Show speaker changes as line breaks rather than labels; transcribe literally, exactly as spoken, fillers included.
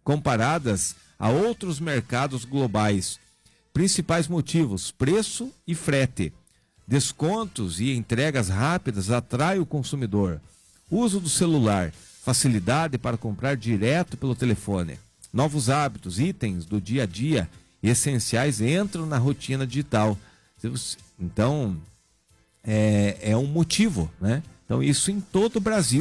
comparadas a outros mercados globais. Principais motivos: preço e frete. Descontos e entregas rápidas atraem o consumidor. Uso do celular, facilidade para comprar direto pelo telefone. Novos hábitos, itens do dia a dia essenciais entram na rotina digital. Então, é, é um motivo, né? Então, isso em todo o Brasil.